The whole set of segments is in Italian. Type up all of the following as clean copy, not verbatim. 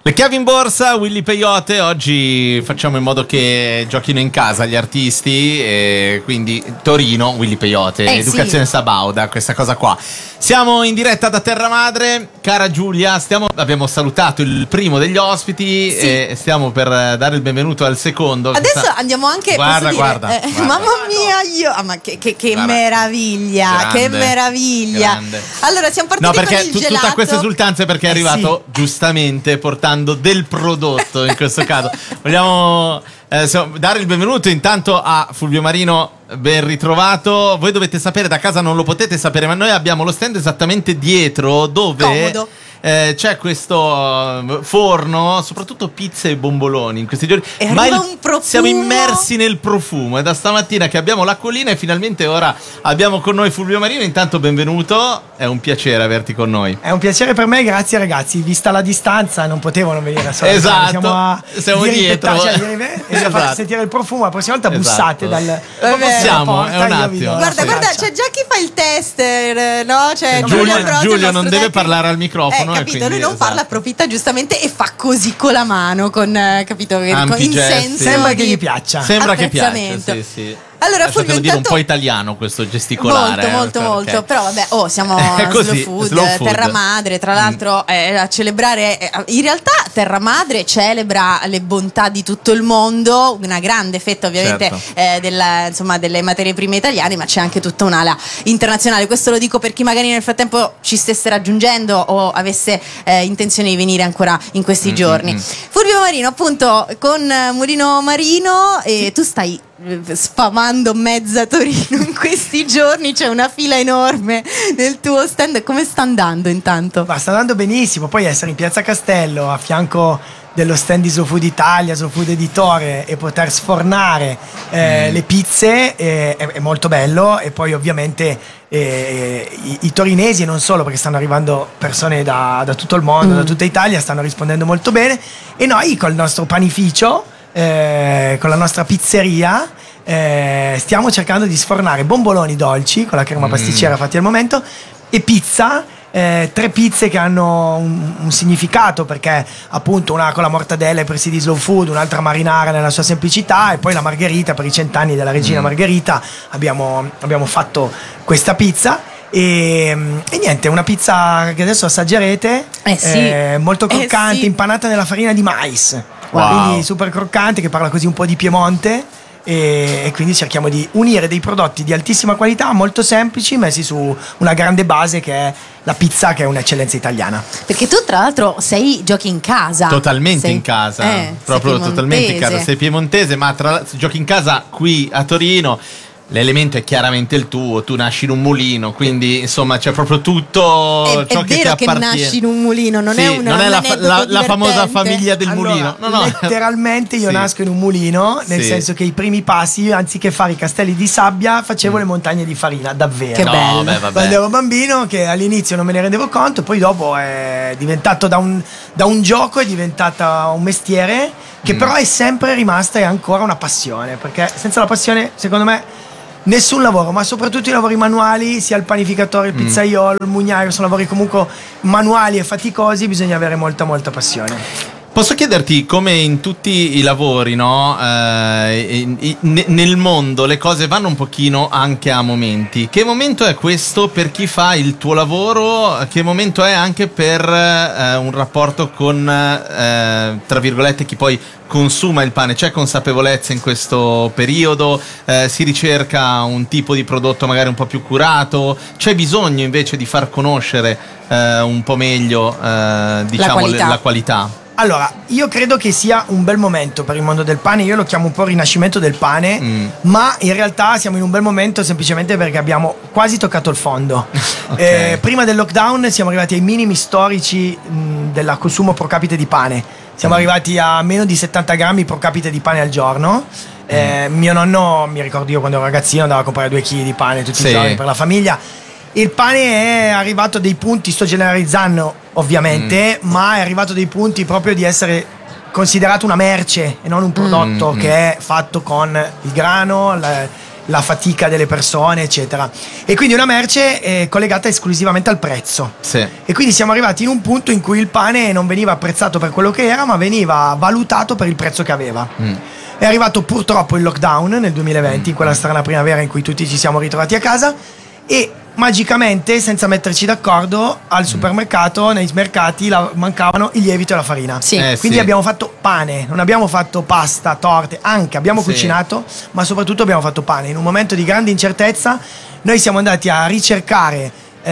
Le chiavi in borsa, Willy Peyote. Oggi facciamo in modo che giochino in casa gli artisti, e quindi Torino, Willy Peyote, Educazione Sabauda, questa cosa qua. Siamo in diretta da Terra Madre, cara Giulia. Abbiamo salutato il primo degli ospiti e stiamo per dare il benvenuto al secondo. Adesso andiamo anche. Guarda. Mamma mia, ma che meraviglia! Grande, che meraviglia! Grande. Allora, siamo partiti con il gelato. Tutta questa esultanza perché è arrivato giustamente portando del prodotto. In questo caso vogliamo dare il benvenuto intanto a Fulvio Marino. Ben ritrovato. Voi dovete sapere, da casa non lo potete sapere, ma noi abbiamo lo stand esattamente dietro, dove comodo. C'è questo forno, soprattutto pizze e bomboloni in questi giorni. E arriva un profumo. Siamo immersi nel profumo. È da stamattina che abbiamo la collina e finalmente ora abbiamo con noi Fulvio Marino. Intanto benvenuto, è un piacere averti con noi. È un piacere per me, grazie ragazzi. Vista la distanza non potevano venire a solo. Esatto, siamo dietro. E far sentire il profumo. La prossima volta bussate dal. Possiamo, è un attimo. Guarda, c'è già chi fa il tester, no? C'è Giulio non deve parlare al microfono. Capito, lui non parla, approfitta giustamente e fa così con la mano, capito? In senso sembra che gli piaccia. Sembra che piaccia, sì. Allora, Fulvio, dire un po' italiano questo gesticolare. Molto. Però vabbè, siamo slow food, Terra Madre. Tra l'altro, a celebrare. In realtà, Terra Madre celebra le bontà di tutto il mondo. Una grande fetta, ovviamente, delle materie prime italiane, ma c'è anche tutta un'ala internazionale. Questo lo dico per chi magari nel frattempo ci stesse raggiungendo o avesse intenzione di venire ancora in questi giorni. Fulvio Marino, appunto, con Mulino Marino, e tu stai sfamando mezza Torino in questi giorni, c'è una fila enorme nel tuo stand. Come sta andando intanto? Sta andando benissimo, poi essere in Piazza Castello a fianco dello stand di Slow Food Italia, Slow Food Editore, e poter sfornare le pizze è molto bello. E poi ovviamente i torinesi, e non solo, perché stanno arrivando persone da tutto il mondo, da tutta Italia, stanno rispondendo molto bene. E noi col nostro panificio, con la nostra pizzeria, stiamo cercando di sfornare bomboloni dolci con la crema pasticcera fatti al momento e pizza, 3 pizze che hanno un significato, perché appunto una con la mortadella e presidi slow food, un'altra marinara nella sua semplicità, e poi la margherita per i 100 anni della regina Margherita. Abbiamo fatto questa pizza. E niente, una pizza che adesso assaggerete, molto croccante, impanata nella farina di mais. Quindi super croccante, che parla così un po' di Piemonte, e quindi cerchiamo di unire dei prodotti di altissima qualità, molto semplici, messi su una grande base che è la pizza, che è un'eccellenza italiana. Perché tu tra l'altro giochi in casa. Totalmente in casa, proprio totalmente in casa. Sei piemontese, ma giochi in casa qui a Torino. L'elemento è chiaramente il tuo, tu nasci in un mulino, quindi insomma c'è proprio tutto ciò che ti appartiene. È vero che nasci in un mulino, non è la famosa famiglia del mulino. No. Letteralmente io nasco in un mulino, nel senso che i primi passi, anziché fare i castelli di sabbia, facevo le montagne di farina, davvero. Che bello. Quando ero bambino, che all'inizio non me ne rendevo conto, poi dopo è diventato da un gioco, è diventato un mestiere che però è sempre rimasta e ancora una passione, perché senza la passione, secondo me, nessun lavoro, ma soprattutto i lavori manuali, sia il panificatore, il pizzaiolo, il mugnaio, sono lavori comunque manuali e faticosi, bisogna avere molta passione. Posso chiederti, come in tutti i lavori, no? Nel mondo le cose vanno un pochino anche a momenti. Che momento è questo per chi fa il tuo lavoro? Che momento è anche per un rapporto con, tra virgolette, chi poi consuma il pane? C'è consapevolezza in questo periodo? Si ricerca un tipo di prodotto magari un po' più curato? C'è bisogno invece di far conoscere un po' meglio la qualità? Allora, io credo che sia un bel momento per il mondo del pane. Io lo chiamo un po' rinascimento del pane, ma in realtà siamo in un bel momento semplicemente perché abbiamo quasi toccato il fondo. Prima del lockdown siamo arrivati ai minimi storici del consumo pro capite di pane. Siamo arrivati a meno di 70 grammi pro capite di pane al giorno. Mio nonno, mi ricordo io quando ero ragazzino, andava a comprare 2 kg di pane tutti i giorni per la famiglia. Il pane è arrivato a dei punti, sto generalizzando ovviamente, ma è arrivato a dei punti proprio di essere considerato una merce e non un prodotto che è fatto con il grano, la fatica delle persone, eccetera. E quindi una merce collegata esclusivamente al prezzo. Sì. E quindi siamo arrivati in un punto in cui il pane non veniva apprezzato per quello che era, ma veniva valutato per il prezzo che aveva. È arrivato purtroppo il lockdown nel 2020, in quella strana primavera in cui tutti ci siamo ritrovati a casa, e magicamente, senza metterci d'accordo, al supermercato, nei mercati mancavano il lievito e la farina. Sì. Quindi abbiamo fatto pane, non abbiamo fatto pasta, torte, anche abbiamo cucinato, ma soprattutto abbiamo fatto pane. In un momento di grande incertezza noi siamo andati a ricercare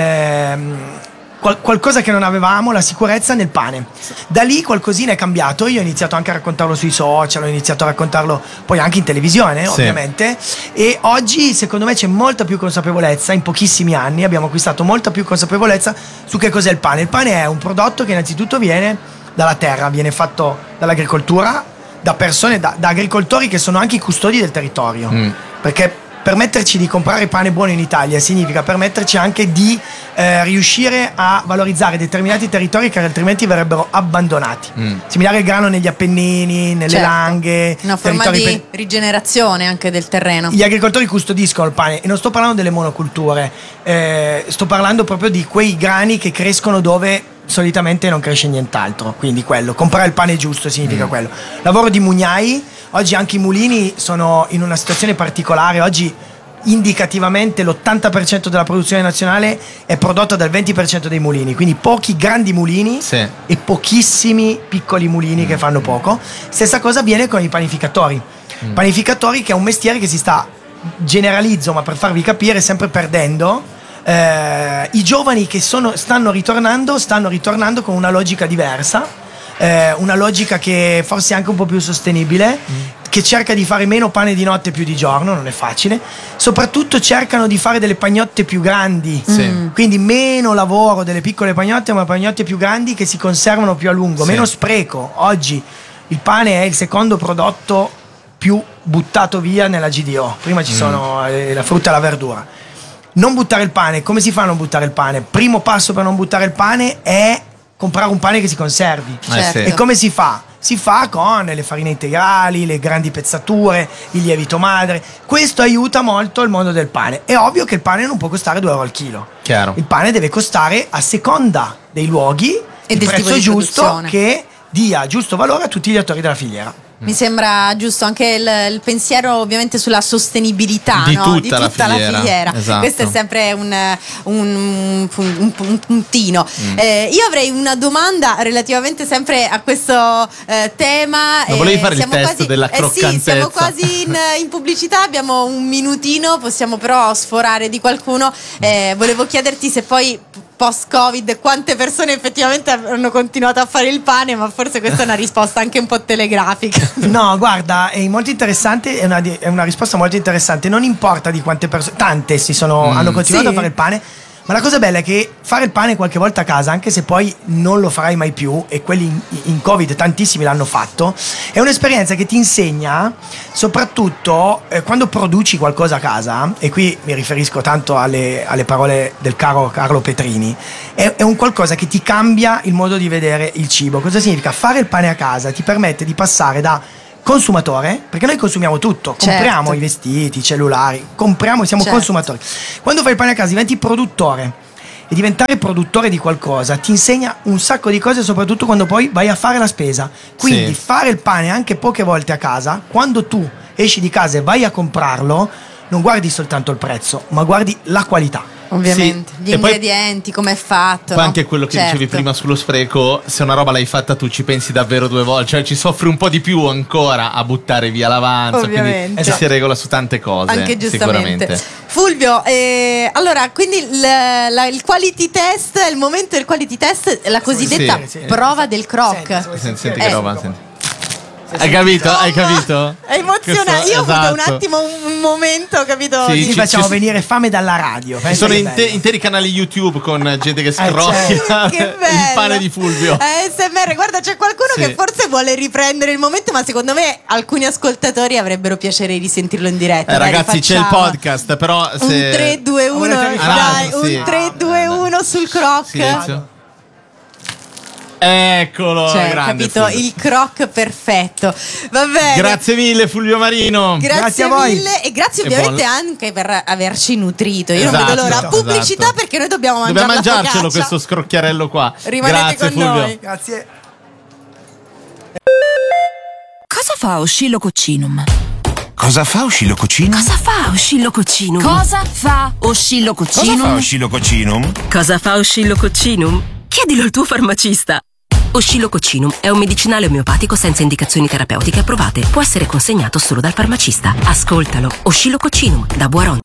qualcosa che non avevamo, la sicurezza nel pane. Da lì qualcosina è cambiato. Io ho iniziato anche a raccontarlo sui social, ho iniziato a raccontarlo poi anche in televisione, ovviamente, e oggi secondo me c'è molta più consapevolezza. In pochissimi anni abbiamo acquistato molta più consapevolezza su che cos'è il pane. Il pane è un prodotto che innanzitutto viene dalla terra, viene fatto dall'agricoltura, da persone, da agricoltori che sono anche i custodi del territorio, perché permetterci di comprare pane buono in Italia significa permetterci anche di riuscire a valorizzare determinati territori che altrimenti verrebbero abbandonati. Similare il grano negli Appennini, nelle Langhe. Una forma di rigenerazione anche del terreno. Gli agricoltori custodiscono il pane, e non sto parlando delle monoculture, sto parlando proprio di quei grani che crescono dove solitamente non cresce nient'altro. Quindi quello, comprare il pane giusto significa quello. Lavoro di mugnai. Oggi anche i mulini sono in una situazione particolare. Oggi indicativamente l'80% della produzione nazionale è prodotta dal 20% dei mulini, quindi pochi grandi mulini e pochissimi piccoli mulini che fanno poco. Stessa cosa avviene con i panificatori. Panificatori, che è un mestiere che si sta, generalizzo, ma per farvi capire, sempre perdendo. I giovani che stanno ritornando con una logica diversa. Una logica che forse è anche un po' più sostenibile, che cerca di fare meno pane di notte e più di giorno. Non è facile. Soprattutto cercano di fare delle pagnotte più grandi, quindi meno lavoro delle piccole pagnotte, ma pagnotte più grandi che si conservano più a lungo, meno spreco. Oggi il pane è il secondo prodotto più buttato via nella GDO. Prima ci sono la frutta e la verdura. Non buttare il pane. Come si fa a non buttare il pane? Primo passo per non buttare il pane è comprare un pane che si conservi. E come si fa? Si fa con le farine integrali, le grandi pezzature, il lievito madre. Questo aiuta molto il mondo del pane. È ovvio che il pane non può costare 2 euro al chilo. Chiaro. Il pane deve costare, a seconda dei luoghi, e il del prezzo tipo di giusto, produzione, che dia giusto valore a tutti gli attori della filiera. Mi sembra giusto anche il pensiero ovviamente sulla sostenibilità di no? tutta, la filiera. Esatto. Questo è sempre un puntino. Io avrei una domanda relativamente sempre a questo tema. Ma volevi fare il test della croccantezza? Sì, siamo quasi in pubblicità, abbiamo un minutino, possiamo però sforare di qualcuno. Volevo chiederti se poi post-Covid quante persone effettivamente hanno continuato a fare il pane, ma forse questa è una risposta anche un po' telegrafica. No, guarda, è molto interessante, è una risposta molto interessante. Non importa di quante persone, tante hanno continuato a fare il pane. Ma la cosa bella è che fare il pane qualche volta a casa, anche se poi non lo farai mai più, e quelli in Covid tantissimi l'hanno fatto, è un'esperienza che ti insegna, soprattutto quando produci qualcosa a casa, e qui mi riferisco tanto alle parole del caro Carlo Petrini, è un qualcosa che ti cambia il modo di vedere il cibo. Cosa significa? Fare il pane a casa ti permette di passare da consumatore, perché noi consumiamo tutto, compriamo i vestiti, i cellulari, siamo consumatori. Quando fai il pane a casa diventi produttore, e diventare produttore di qualcosa ti insegna un sacco di cose, soprattutto quando poi vai a fare la spesa. Quindi fare il pane anche poche volte a casa, quando tu esci di casa e vai a comprarlo, non guardi soltanto il prezzo, ma guardi la qualità. Ovviamente, gli ingredienti, come è fatto. Poi anche quello che dicevi prima sullo spreco, se una roba l'hai fatta tu ci pensi davvero 2 volte, cioè ci soffri un po' di più ancora a buttare via l'avanzo, quindi si regola su tante cose. Anche giustamente. Sicuramente. Fulvio, allora quindi il quality test, il momento del quality test, la cosiddetta prova del croc. Senti che roba, senti. Hai capito? È emozionante. Io ho avuto un attimo un momento, capito? Sì, ci facciamo venire fame dalla radio. Ci sono interi canali YouTube con gente che scrocchia il pane di Fulvio. ASMR, guarda, c'è qualcuno che forse vuole riprendere il momento, ma secondo me alcuni ascoltatori avrebbero piacere di sentirlo in diretta. Ragazzi, c'è il podcast, però se... Un 3, 2, 1, dai, un 3, 2, 1 sul croc. Silenzio. Eccolo, cioè, capito? Fulvio. Il croc perfetto. Va bene. Grazie mille Fulvio Marino. Grazie a voi. Mille e grazie ovviamente anche per averci nutrito. Io non vedo l'ora. Pubblicità perché noi dobbiamo mangiarcelo questo scrocchiarello qua. Rimanete grazie con Fulvio. Noi. Grazie. Cosa fa Oscillococcinum? Cosa fa Oscillococcinum? Cosa fa Oscillococcinum? Cosa fa Oscillococcinum? Cosa fa Oscillococcinum? Cosa fa Oscillococcinum? Chiedilo al tuo farmacista. Oscillococcinum è un medicinale omeopatico senza indicazioni terapeutiche approvate. Può essere consegnato solo dal farmacista. Ascoltalo. Oscillococcinum da Boiron.